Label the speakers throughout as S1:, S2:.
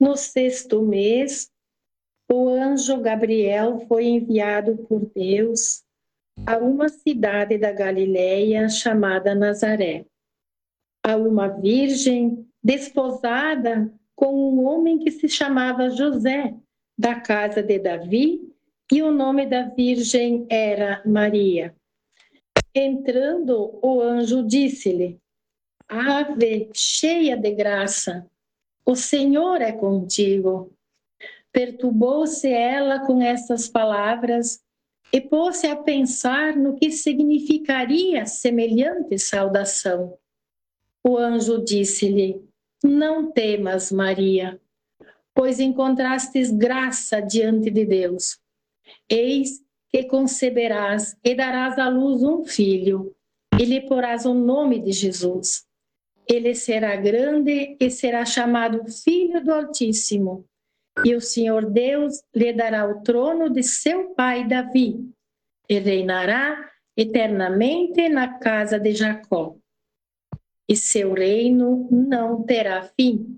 S1: No 6º mês, o anjo Gabriel foi enviado por Deus a uma cidade da Galileia chamada Nazaré, a uma virgem desposada com um homem que se chamava José, da casa de Davi, e o nome da virgem era Maria. Entrando, o anjo disse-lhe: Ave, cheia de graça, o Senhor é contigo. Perturbou-se ela com essas palavras e pôs-se a pensar no que significaria semelhante saudação. O anjo disse-lhe: Não temas, Maria, pois encontrastes graça diante de Deus. Eis que conceberás e darás à luz um filho, e lhe porás o nome de Jesus. Ele será grande e será chamado Filho do Altíssimo. E o Senhor Deus lhe dará o trono de seu pai Davi, e reinará eternamente na casa de Jacó. E seu reino não terá fim.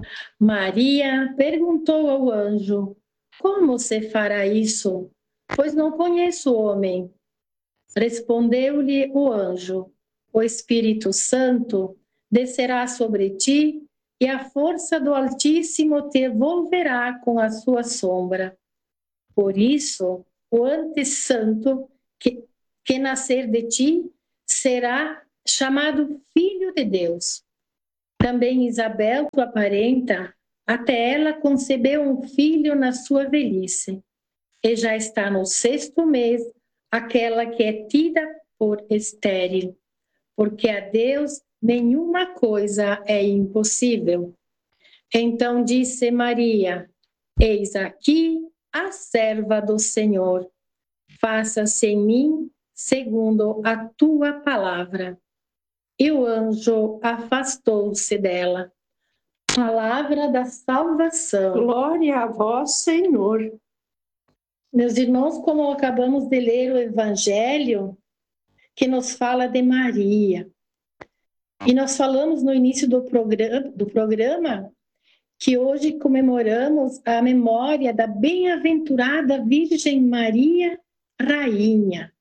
S1: Maria perguntou ao anjo: Como se fará isso? Pois não conheço homem. Respondeu-lhe o anjo: O Espírito Santo descerá sobre ti, e a força do Altíssimo te envolverá com a sua sombra. Por isso, o antes santo que nascer de ti será chamado Filho de Deus. Também Isabel, tua parenta, até ela concebeu um filho na sua velhice, e já está no 6º mês aquela que é tida por estéril, porque a Deus nenhuma coisa é impossível. Então disse Maria: Eis aqui a serva do Senhor, faça-se em mim segundo a tua palavra. E o anjo afastou-se dela. Palavra da salvação.
S2: Glória a vós, Senhor.
S1: Meus irmãos, como acabamos de ler o Evangelho, que nos fala de Maria. E nós falamos no início do programa que hoje comemoramos a memória da bem-aventurada Virgem Maria, Rainha,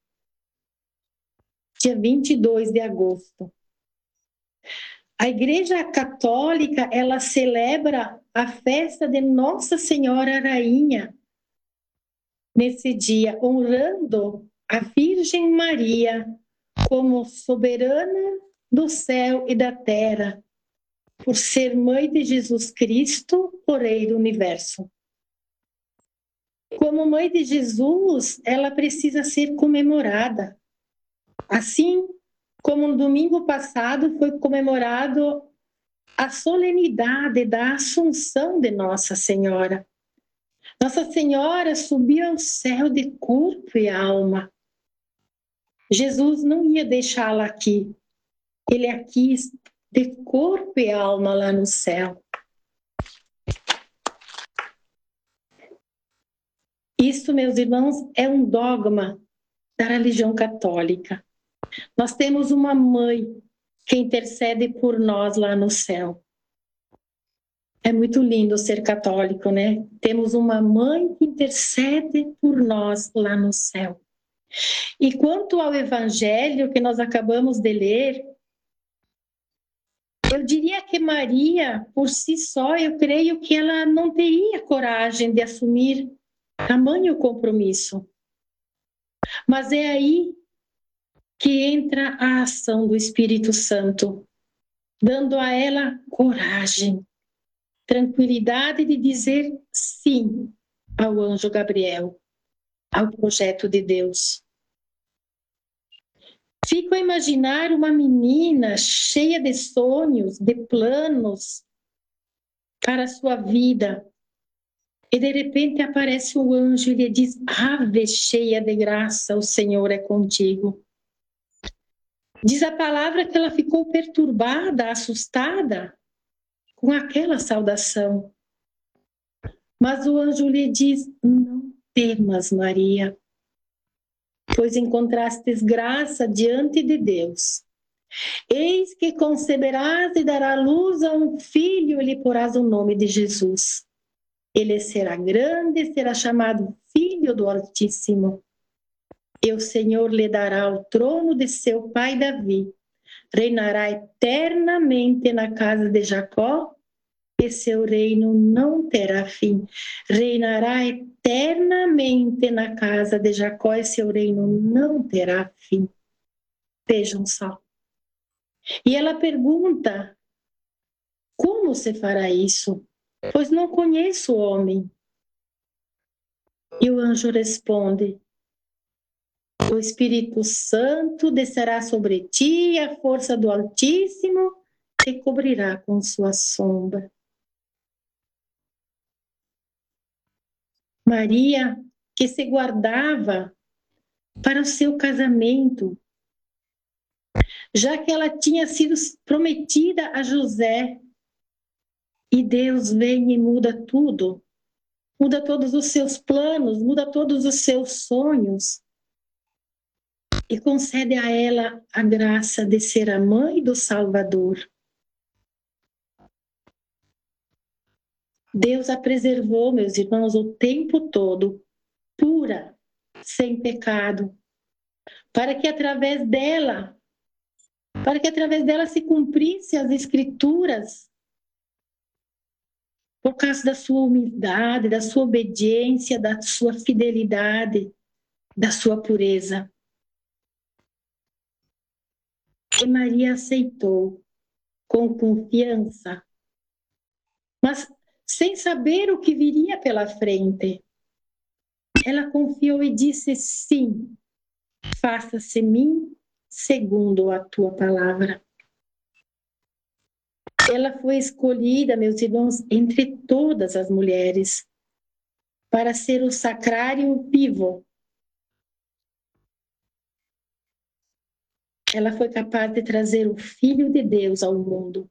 S1: dia 22 de agosto. A Igreja Católica, ela celebra a festa de Nossa Senhora Rainha nesse dia, honrando a Virgem Maria como soberana do céu e da terra, por ser mãe de Jesus Cristo, o Rei do Universo. Como mãe de Jesus, ela precisa ser comemorada. Assim como no domingo passado foi comemorado a solenidade da Assunção de Nossa Senhora. Nossa Senhora subiu ao céu de corpo e alma. Jesus não ia deixá-la aqui. Ele aqui de corpo e alma lá no céu. Isso, meus irmãos, é um dogma da religião católica. Nós temos uma mãe que intercede por nós lá no céu. É muito lindo ser católico, né? Temos uma mãe que intercede por nós lá no céu. E quanto ao Evangelho que nós acabamos de ler, eu diria que Maria, por si só, eu creio que ela não teria coragem de assumir tamanho compromisso. Mas é aí que entra a ação do Espírito Santo, dando a ela coragem, tranquilidade de dizer sim ao anjo Gabriel, ao projeto de Deus. Fico a imaginar uma menina cheia de sonhos, de planos para a sua vida. E de repente aparece o anjo e lhe diz: Ave cheia de graça, o Senhor é contigo. Diz a palavra que ela ficou perturbada, assustada com aquela saudação. Mas o anjo lhe diz: Não temas, Maria, pois encontrastes graça diante de Deus. Eis que conceberás e darás luz a um filho e lhe porás o nome de Jesus. Ele será grande e será chamado Filho do Altíssimo. E o Senhor lhe dará o trono de seu pai Davi. Reinará eternamente na casa de Jacó, e seu reino não terá fim. Reinará eternamente na casa de Jacó, e seu reino não terá fim. Vejam só. E ela pergunta: como se fará isso? Pois não conheço o homem. E o anjo responde: o Espírito Santo descerá sobre ti, e a força do Altíssimo te cobrirá com sua sombra. Maria, que se guardava para o seu casamento, já que ela tinha sido prometida a José, e Deus vem e muda tudo, muda todos os seus planos, muda todos os seus sonhos, e concede a ela a graça de ser a mãe do Salvador. Deus a preservou, meus irmãos, o tempo todo, pura, sem pecado, para que através dela se cumprisse as Escrituras, por causa da sua humildade, da sua obediência, da sua fidelidade, da sua pureza. E Maria aceitou com confiança, mas sem saber o que viria pela frente. Ela confiou e disse: sim, faça-se em mim segundo a tua palavra. Ela foi escolhida, meus irmãos, entre todas as mulheres, para ser o sacrário vivo. Ela foi capaz de trazer o Filho de Deus ao mundo.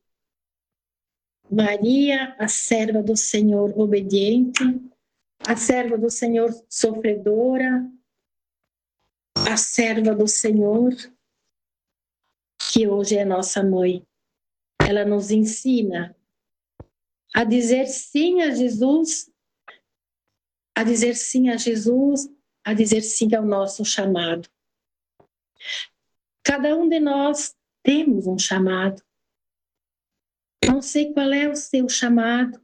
S1: Maria, a serva do Senhor obediente, a serva do Senhor sofredora, a serva do Senhor, que hoje é nossa mãe. Ela nos ensina a dizer sim a Jesus, a dizer sim a Jesus, a dizer sim ao nosso chamado. Cada um de nós temos um chamado. Não sei qual é o seu chamado.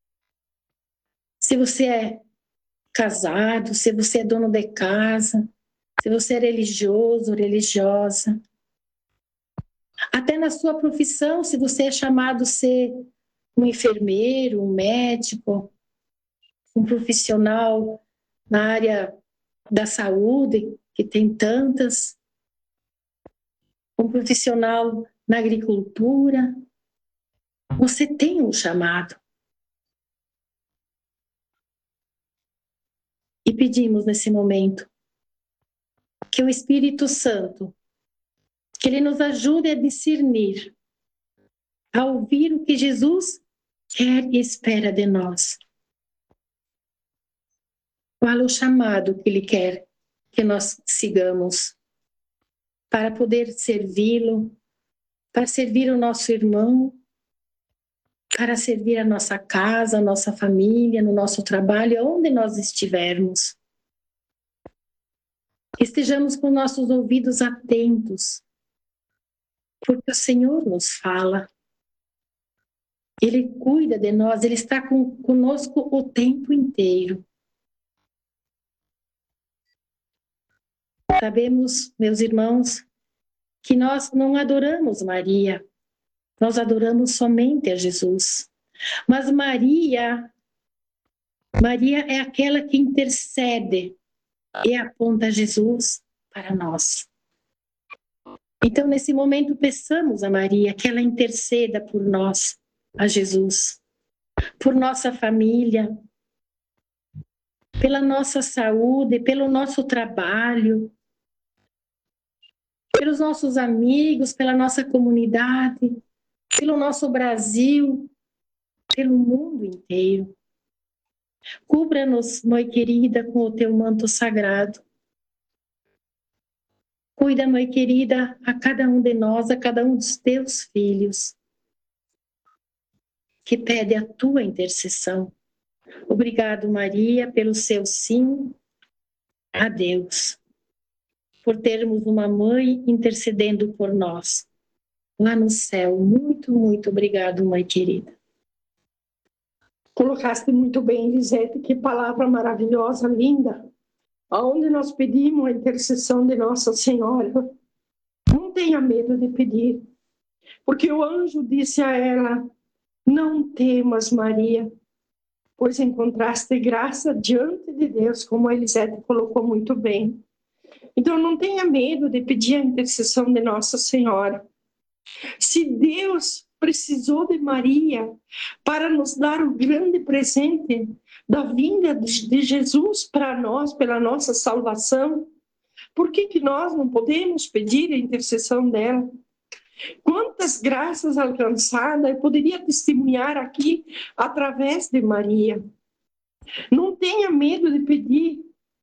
S1: Se você é casado, se você é dono de casa, se você é religioso, religiosa. Até na sua profissão, se você é chamado a ser um enfermeiro, um médico, um profissional na área da saúde, que tem tantas, um profissional na agricultura, você tem um chamado. E pedimos nesse momento que o Espírito Santo, que ele nos ajude a discernir, a ouvir o que Jesus quer e espera de nós. Qual é o chamado que ele quer que nós sigamos para poder servi-lo, para servir o nosso irmão, para servir a nossa casa, a nossa família, no nosso trabalho, aonde nós estivermos. Estejamos com nossos ouvidos atentos, porque o Senhor nos fala. Ele cuida de nós, Ele está conosco o tempo inteiro. Sabemos, meus irmãos, que nós não adoramos Maria, nós adoramos somente a Jesus. Mas Maria é aquela que intercede e aponta Jesus para nós. Então, nesse momento, peçamos a Maria que ela interceda por nós, a Jesus, por nossa família, pela nossa saúde, pelo nosso trabalho, pelos nossos amigos, pela nossa comunidade, pelo nosso Brasil, pelo mundo inteiro. Cubra-nos, mãe querida, com o teu manto sagrado. Cuida, mãe querida, a cada um de nós, a cada um dos teus filhos, que pede a tua intercessão. Obrigado, Maria, pelo seu sim a Deus, por termos uma mãe intercedendo por nós lá no céu. Muito, muito obrigado, mãe querida.
S2: Colocaste muito bem, Lisete, que palavra maravilhosa, linda. Aonde nós pedimos a intercessão de Nossa Senhora, não tenha medo de pedir, porque o anjo disse a ela: não temas, Maria, pois encontraste graça diante de Deus, como a Elisete colocou muito bem. Então não tenha medo de pedir a intercessão de Nossa Senhora. Se Deus precisou de Maria para nos dar o grande presente da vinda de Jesus para nós, pela nossa salvação, por que nós não podemos pedir a intercessão dela? Quantas graças alcançadas eu poderia testemunhar aqui através de Maria. Não tenha medo de pedir,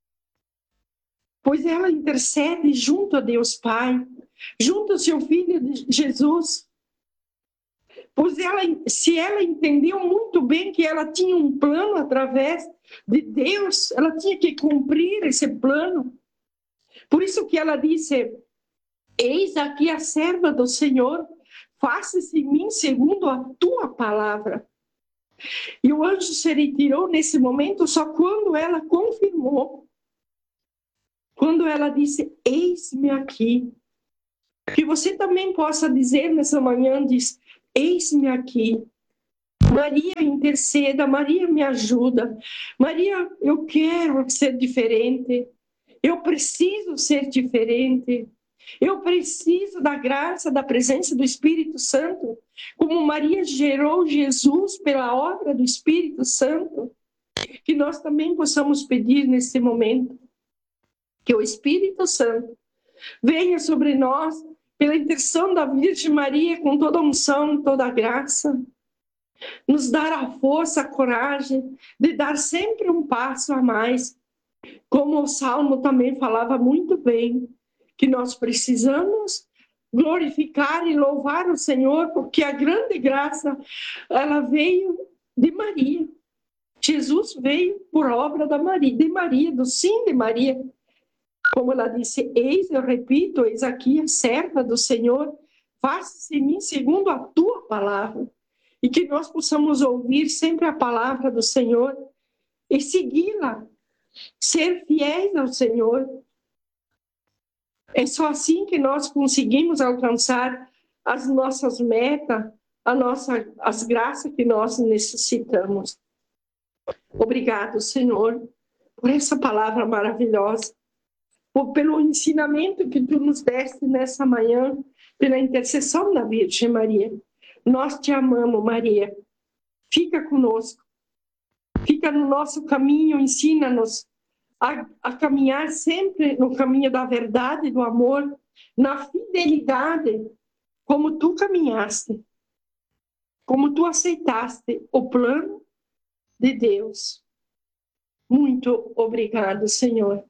S2: pois ela intercede junto a Deus Pai, junto ao seu Filho Jesus. Pois se ela entendeu muito bem que ela tinha um plano através de Deus, ela tinha que cumprir esse plano. Por isso que ela disse: eis aqui a serva do Senhor, faça-se em mim segundo a tua palavra. E o anjo se retirou nesse momento só quando ela confirmou. Quando ela disse: eis-me aqui. Que você também possa dizer nessa manhã, diz: eis-me aqui. Maria, interceda. Maria, me ajuda. Maria, eu quero ser diferente. Eu preciso ser diferente. Eu preciso da graça, da presença do Espírito Santo. Como Maria gerou Jesus pela obra do Espírito Santo, que nós também possamos pedir nesse momento que o Espírito Santo venha sobre nós pela intercessão da Virgem Maria, com toda a unção, toda a graça, nos dar a força, a coragem de dar sempre um passo a mais. Como o Salmo também falava muito bem, que nós precisamos glorificar e louvar o Senhor, porque a grande graça, ela veio de Maria. Jesus veio por obra de Maria, do sim de Maria. Como ela disse: eis, eu repito, eis aqui a serva do Senhor, faça-se em mim segundo a tua palavra. E que nós possamos ouvir sempre a palavra do Senhor e segui-la, ser fiéis ao Senhor. É só assim que nós conseguimos alcançar as nossas metas, as graças que nós necessitamos. Obrigado, Senhor, por essa palavra maravilhosa, pelo ensinamento que tu nos deste nessa manhã, pela intercessão da Virgem Maria. Nós te amamos, Maria. Fica conosco. Fica no nosso caminho, ensina-nos a caminhar sempre no caminho da verdade, do amor, na fidelidade, como tu caminhaste, como tu aceitaste o plano de Deus. Muito obrigado, Senhor.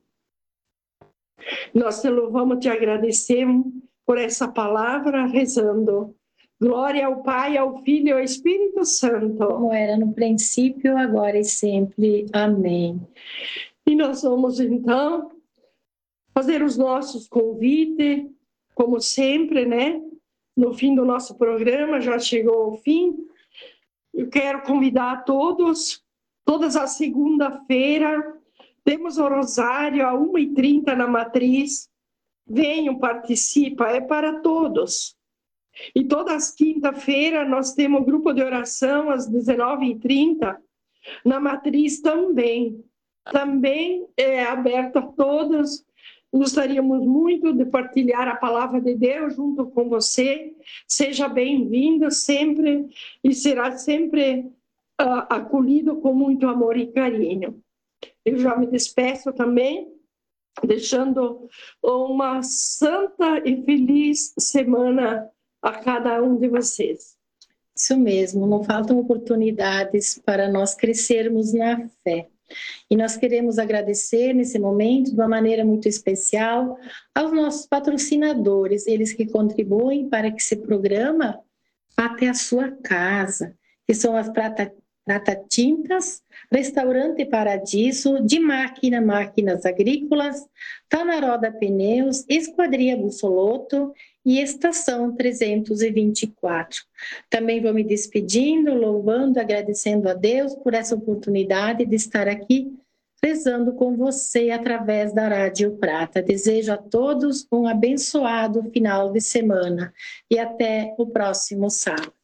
S2: Nós te louvamos, te agradecemos por essa palavra, rezando: glória ao Pai, ao Filho e ao Espírito Santo.
S1: Como era no princípio, agora e sempre. Amém.
S2: E nós vamos, então, fazer os nossos convites, como sempre, né? No fim do nosso programa, já chegou ao fim. Eu quero convidar a todas as segunda-feira, temos o Rosário a 1h30 na Matriz. Venham, participa, é para todos. E todas as quinta-feira nós temos um grupo de oração às 19h30, na Matriz também. Também é aberto a todos. Gostaríamos muito de partilhar a palavra de Deus junto com você. Seja bem-vindo sempre e será sempre acolhido com muito amor e carinho. Eu já me despeço também, deixando uma santa e feliz semana a cada um de vocês.
S1: Isso mesmo, não faltam oportunidades para nós crescermos na fé. E nós queremos agradecer nesse momento, de uma maneira muito especial, aos nossos patrocinadores, eles que contribuem para que esse programa vá até a sua casa, que são as Prata Tintas, Restaurante Paradiso, de Máquinas Agrícolas, Tanaroda Pneus, Esquadria Bussoloto e Estação 324. Também vou me despedindo, louvando, agradecendo a Deus por essa oportunidade de estar aqui rezando com você através da Rádio Prata. Desejo a todos um abençoado final de semana e até o próximo sábado.